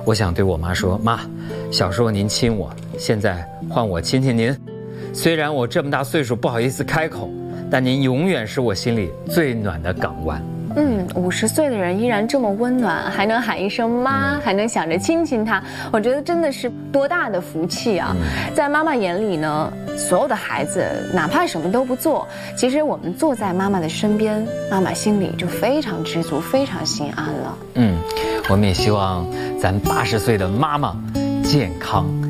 我想对我妈说，妈，小时候您亲我，现在换我亲亲您。虽然我这么大岁数不好意思开口，但您永远是我心里最暖的港湾。 50岁的人依然这么温暖，还能喊一声妈，还能想着亲亲他，我觉得真的是多大的福气啊！在妈妈眼里呢，所有的孩子哪怕什么都不做，其实我们坐在妈妈的身边，妈妈心里就非常知足，非常心安了。 我们也希望咱80岁的妈妈健康